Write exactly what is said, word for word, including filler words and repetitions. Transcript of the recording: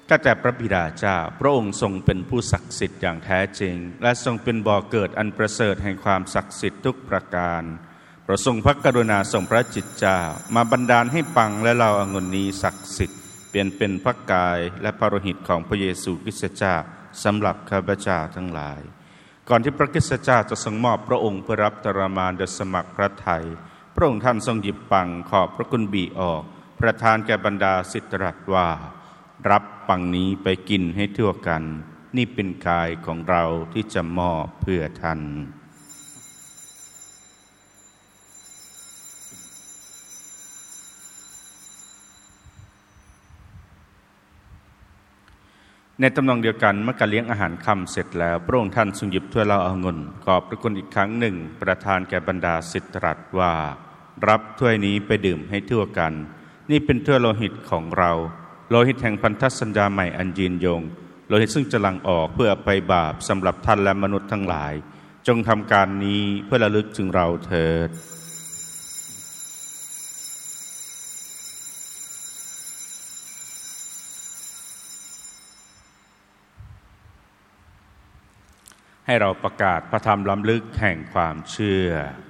ข้าแต่พระบิดาเจ้าพระองค์ทรงเป็นผู้ศักดิ์สิทธิ์อย่างแท้จริงและทรงเป็นบ่อเกิดอันประเสริฐแห่งความศักดิ์สิทธิ์ทุกประการประทรงพระกรุณาทรงพระจิตเจ้ามาบันดาลให้ปังและเราองุ่นนี้ศักดิ์สิทธิ์เปลี่ยนเป็นพระกายและพระโลหิตของพระเยซูคริสต์เจ้าสำหรับข้าพเจ้าทั้งหลายก่อนที่พระคริสต์เจ้าจะทรงมอบพระองค์เพื่อรับทรมานโดยสมัครพระทัยพระองค์ท่านทรงหยิบปังขอบพระคุณบิออกประทานแก่บรรดาศิษย์ตรัสว่ารับปังนี้ไปกินให้ทั่วกันนี่เป็นกายของเราที่จะมอบเพื่อท่านในตำนองเดียวกันเมื่อการเลี้ยงอาหารค่ำเสร็จแล้วพระองค์ท่านทรงหยิบถ้วยเหล้าองุ่นขอบพระคุณอีกครั้งหนึ่งประทานแก่บรรดาศิษย์ตรัสว่ารับถ้วยนี้ไปดื่มให้ทั่วกันนี่เป็นถ้วยโลหิตของเราโลหิตแห่งพันธสัญญาใหม่อันยืนยงโลหิตซึ่งจะหลั่งออกเพื่ออภัยบาปสำหรับท่านและมนุษย์ทั้งหลายจงทำการนี้เพื่อระลึกถึงเราเถิดให้เราประกาศพระธรรมล้ำลึกแห่งความเชื่อ